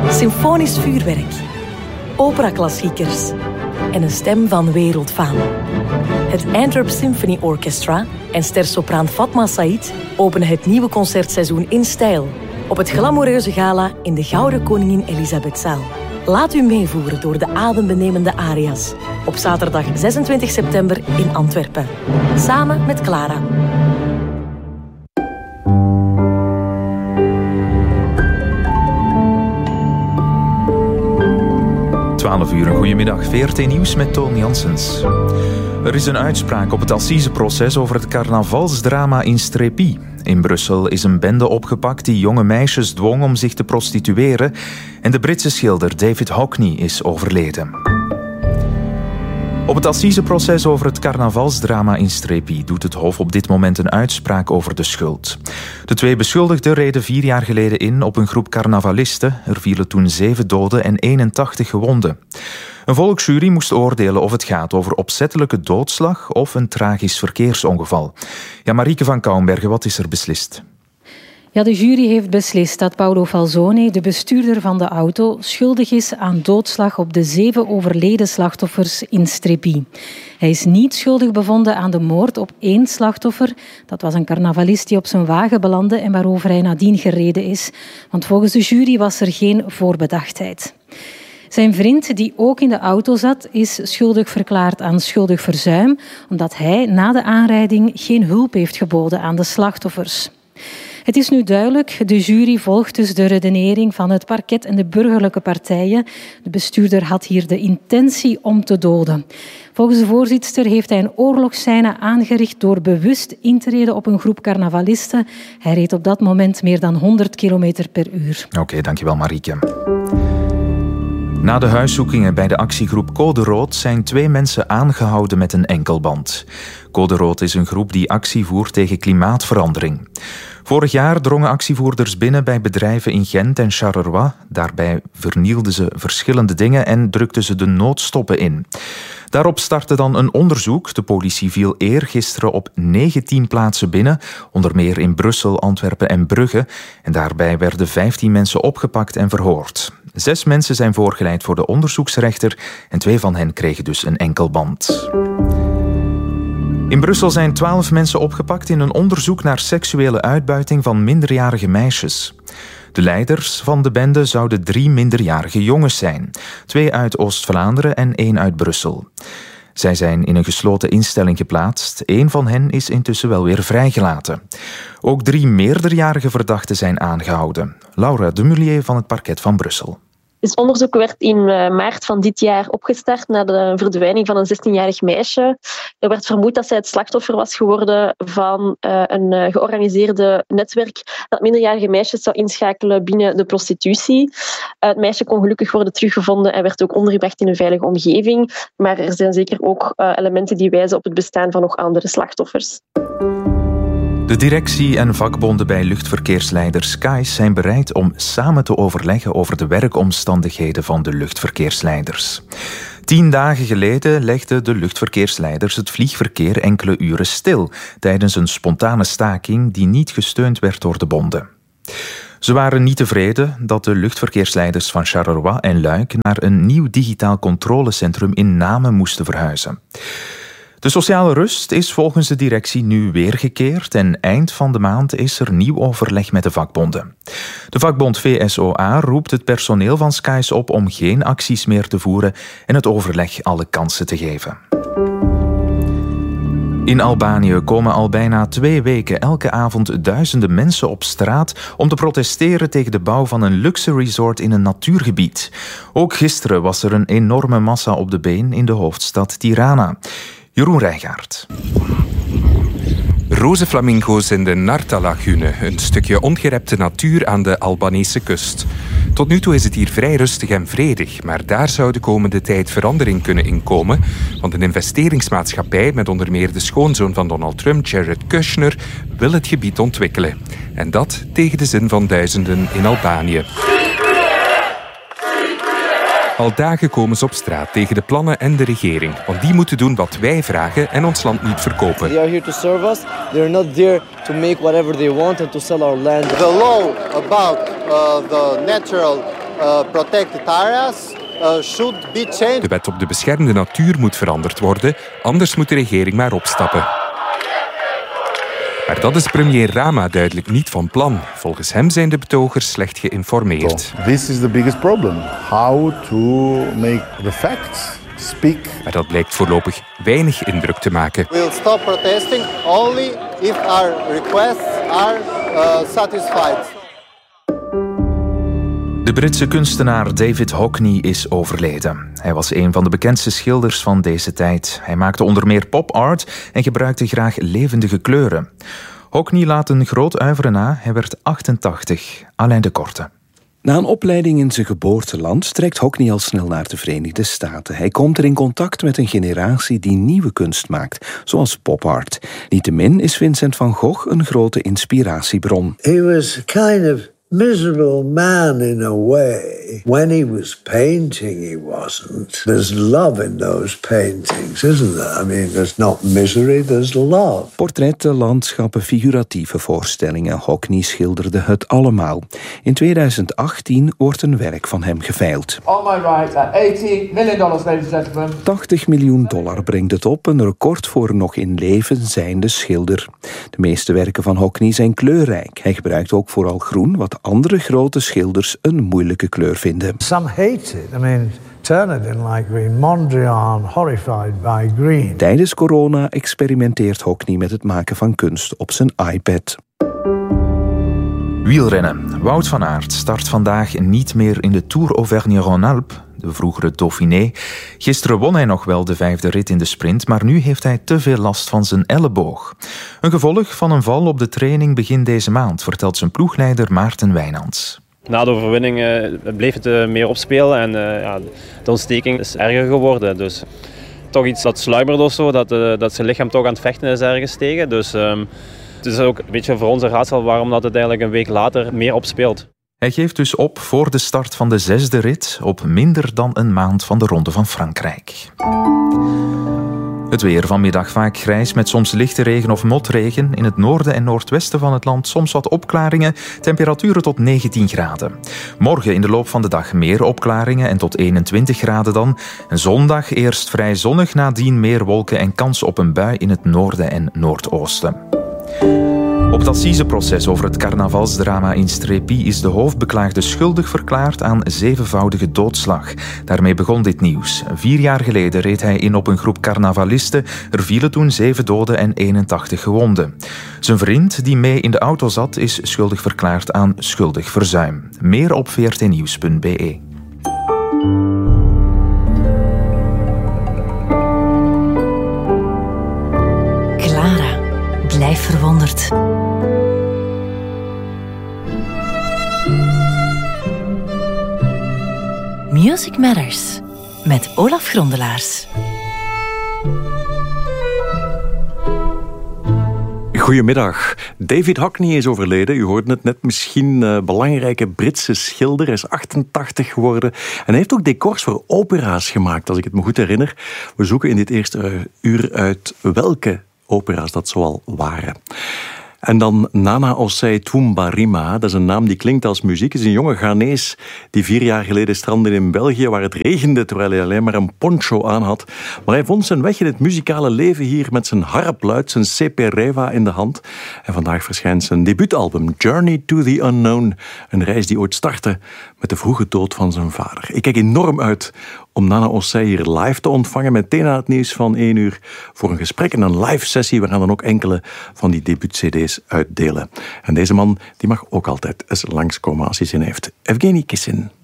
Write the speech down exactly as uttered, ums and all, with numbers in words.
Symfonisch vuurwerk, operaklassiekers en een stem van wereldfaam. Het Antwerp Symphony Orchestra en stersopraan Fatma Said openen het nieuwe concertseizoen in stijl op het glamoureuze gala in de Gouden Koningin Elisabethzaal. Laat u meevoeren door de adembenemende aria's op zaterdag zesentwintig september in Antwerpen. Samen met Clara. twaalf uur, een goedemiddag. V R T Nieuws met Toon Janssens. Er is een uitspraak op het assiseproces over het carnavalsdrama in Strépy. In Brussel is een bende opgepakt die jonge meisjes dwong om zich te prostitueren en de Britse schilder David Hockney is overleden. Op het assiseproces over het carnavalsdrama in Strépy doet het Hof op dit moment een uitspraak over de schuld. De twee beschuldigden reden vier jaar geleden in op een groep carnavalisten. Er vielen toen zeven doden en eenentachtig gewonden. Een volksjury moest oordelen of het gaat over opzettelijke doodslag of een tragisch verkeersongeval. Ja, Marieke van Kouwenbergen, wat is er beslist? Ja, de jury heeft beslist dat Paolo Falzone, de bestuurder van de auto, schuldig is aan doodslag op de zeven overleden slachtoffers in Strépy. Hij is niet schuldig bevonden aan de moord op één slachtoffer. Dat was een carnavalist die op zijn wagen belandde en waarover hij nadien gereden is. Want volgens de jury was er geen voorbedachtheid. Zijn vriend, die ook in de auto zat, is schuldig verklaard aan schuldig verzuim, omdat hij na de aanrijding geen hulp heeft geboden aan de slachtoffers. Het is nu duidelijk, de jury volgt dus de redenering van het parket en de burgerlijke partijen. De bestuurder had hier de intentie om te doden. Volgens de voorzitster heeft hij een oorlogsscène aangericht door bewust in te reden op een groep carnavalisten. Hij reed op dat moment meer dan honderd kilometer per uur. Oké, okay, dankjewel Marieke. Na de huiszoekingen bij de actiegroep Code Rood zijn twee mensen aangehouden met een enkelband. Code Rood is een groep die actie voert tegen klimaatverandering. Vorig jaar drongen actievoerders binnen bij bedrijven in Gent en Charleroi. Daarbij vernielden ze verschillende dingen en drukten ze de noodstoppen in. Daarop startte dan een onderzoek. De politie viel eergisteren op negentien plaatsen binnen, onder meer in Brussel, Antwerpen en Brugge. En daarbij werden vijftien mensen opgepakt en verhoord. Zes mensen zijn voorgeleid voor de onderzoeksrechter en twee van hen kregen dus een enkelband. In Brussel zijn twaalf mensen opgepakt in een onderzoek naar seksuele uitbuiting van minderjarige meisjes. De leiders van de bende zouden drie minderjarige jongens zijn. Twee uit Oost-Vlaanderen en één uit Brussel. Zij zijn in een gesloten instelling geplaatst. Eén van hen is intussen wel weer vrijgelaten. Ook drie meerderjarige verdachten zijn aangehouden. Laura de Mullier van het parket van Brussel. Het onderzoek werd in maart van dit jaar opgestart na de verdwijning van een zestienjarig meisje. Er werd vermoed dat zij het slachtoffer was geworden van uh, een uh, georganiseerde netwerk dat minderjarige meisjes zou inschakelen binnen de prostitutie. Uh, het meisje kon gelukkig worden teruggevonden en werd ook ondergebracht in een veilige omgeving. Maar er zijn zeker ook uh, elementen die wijzen op het bestaan van nog andere slachtoffers. De directie en vakbonden bij luchtverkeersleider Skies zijn bereid om samen te overleggen over de werkomstandigheden van de luchtverkeersleiders. Tien dagen geleden legden de luchtverkeersleiders het vliegverkeer enkele uren stil tijdens een spontane staking die niet gesteund werd door de bonden. Ze waren niet tevreden dat de luchtverkeersleiders van Charleroi en Luik naar een nieuw digitaal controlecentrum in Namen moesten verhuizen. De sociale rust is volgens de directie nu weergekeerd en eind van de maand is er nieuw overleg met de vakbonden. De vakbond V S O A roept het personeel van Skies op om geen acties meer te voeren en het overleg alle kansen te geven. In Albanië komen al bijna twee weken elke avond duizenden mensen op straat om te protesteren tegen de bouw van een luxe resort in een natuurgebied. Ook gisteren was er een enorme massa op de been in de hoofdstad Tirana. Jeroen Rijgaard. Roze flamingo's in de Narta-lagune, een stukje ongerepte natuur aan de Albanese kust. Tot nu toe is het hier vrij rustig en vredig, maar daar zou de komende tijd verandering kunnen inkomen, want een investeringsmaatschappij met onder meer de schoonzoon van Donald Trump, Jared Kushner, wil het gebied ontwikkelen. En dat tegen de zin van duizenden in Albanië. Al dagen komen ze op straat tegen de plannen en de regering. Want die moeten doen wat wij vragen en ons land niet verkopen. They are here to serve us. They are not there to make whatever they want and to sell our land. The law about uh, the natural uh, protected areas uh, should be changed. De wet op de beschermde natuur moet veranderd worden, anders moet de regering maar opstappen. Maar dat is premier Rama duidelijk niet van plan. Volgens hem zijn de betogers slecht geïnformeerd. So, this is the biggest problem. How to make the facts speak. Maar dat blijkt voorlopig weinig indruk te maken. We'll stop protesting only if our requests are uh, satisfied. De Britse kunstenaar David Hockney is overleden. Hij was een van de bekendste schilders van deze tijd. Hij maakte onder meer pop-art en gebruikte graag levendige kleuren. Hockney laat een groot uiveren na. Hij werd achtentachtig. Alain de Korte. Na een opleiding in zijn geboorteland trekt Hockney al snel naar de Verenigde Staten. Hij komt er in contact met een generatie die nieuwe kunst maakt, zoals pop-art. Niettemin is Vincent van Gogh een grote inspiratiebron. He was kind of miserable man in a way. When he was painting, he wasn't. There's love in those paintings, isn't there? I mean, there's not misery, there's love. Portretten, landschappen, figuratieve voorstellingen. Hockney schilderde het allemaal. In tweeduizend achttien wordt een werk van hem geveild. On my right, at eighty million dollars, ladies and gentlemen. tachtig miljoen dollar brengt het op, een record voor nog in leven zijnde schilder. De meeste werken van Hockney zijn kleurrijk. Hij gebruikt ook vooral groen, wat andere grote schilders een moeilijke kleur vinden. Some hate it. I mean, Turner didn't like green. Mondrian, horrified by green. Tijdens corona experimenteert Hockney met het maken van kunst op zijn iPad. Wielrennen. Wout van Aert start vandaag niet meer in de Tour Auvergne-Rhône-Alpes, de vroegere Dauphiné. Gisteren won hij nog wel de vijfde rit in de sprint, maar nu heeft hij te veel last van zijn elleboog. Een gevolg van een val op de training begin deze maand, vertelt zijn ploegleider Maarten Wijnands. Na de overwinning uh, bleef het uh, meer opspelen en uh, ja, de ontsteking is erger geworden. Dus toch iets dat sluimerde of zo, dat, uh, dat zijn lichaam toch aan het vechten is ergens tegen. Dus um, het is ook een beetje voor ons een raadsel waarom dat het eigenlijk een week later meer opspeelt. Hij geeft dus op voor de start van de zesde rit op minder dan een maand van de Ronde van Frankrijk. Het weer vanmiddag vaak grijs met soms lichte regen of motregen. In het noorden en noordwesten van het land soms wat opklaringen. Temperaturen tot negentien graden. Morgen in de loop van de dag meer opklaringen en tot eenentwintig graden dan. En zondag eerst vrij zonnig, nadien meer wolken en kans op een bui in het noorden en noordoosten. Op het assiseproces over het carnavalsdrama in Strépy is de hoofdbeklaagde schuldig verklaard aan zevenvoudige doodslag. Daarmee begon dit nieuws. Vier jaar geleden reed hij in op een groep carnavalisten. Er vielen toen zeven doden en eenentachtig gewonden. Zijn vriend, die mee in de auto zat, is schuldig verklaard aan schuldig verzuim. Meer op v r t nieuws punt b e. Clara, blijf verwonderd. Music Matters met Olaf Grondelaars. Goedemiddag. David Hockney is overleden. U hoorde het net, misschien uh, belangrijke Britse schilder. Hij is achtentachtig geworden. En hij heeft ook decors voor opera's gemaakt, als ik het me goed herinner. We zoeken in dit eerste uur uit welke opera's dat zoal waren. En dan Nana Osei Twumbarima, dat is een naam die klinkt als muziek. Het is een jonge Ghanees die vier jaar geleden strandde in België, waar het regende terwijl hij alleen maar een poncho aan had. Maar hij vond zijn weg in het muzikale leven hier met zijn harpluid, zijn sepereva in de hand. En vandaag verschijnt zijn debuutalbum Journey to the Unknown. Een reis die ooit startte met de vroege dood van zijn vader. Ik kijk enorm uit om Nana Osei hier live te ontvangen, meteen na het nieuws van één uur, voor een gesprek en een live sessie. We gaan dan ook enkele van die debuut-cd's uitdelen. En deze man die mag ook altijd eens langskomen als hij zin heeft. Evgeny Kissin.